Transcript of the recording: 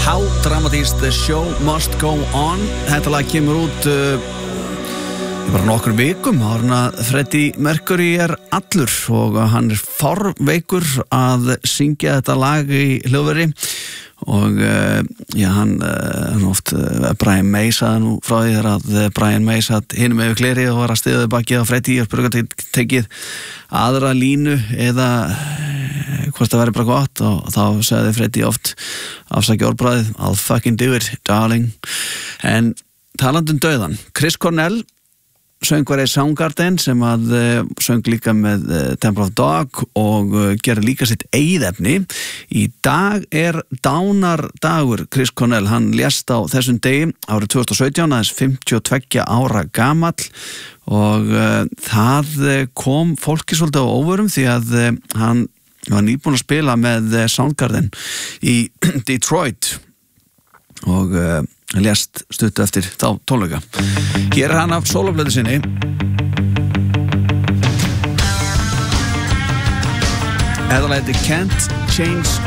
How dramatist the show must go on. Þetta lag kemur út bara nokkur vikum áður en að Freddie Mercury allur og hann fárveikur að syngja þetta lag í hljóðveri og hann oft Brian May sagði nú frá því þegar að Brian May satt hinum yfir gleri og var að stiða bakið á Freddie og spurði tekið aðra línu eða hvort það væri bara gott og þá sagði Freddie oft afsakið orðbragðið I'll fucking do it, darling. En talandi dauðan, Chris Cornell söngvari Soundgarden sem að söng líka með Temple of Dog og gerði líka sitt eigið efni. Í dag dánardagur Chris Cornell, hann lést á þessum degi árið 2017, aðeins 52 ára gamall og það kom fólki svolítið á óvörum því að hann var nýbúinn að spila með Soundgarden í Detroit og lést stuttu eftir þá tónleika. Hér hann af sólóplötu sinni. Þetta lagið Can't Change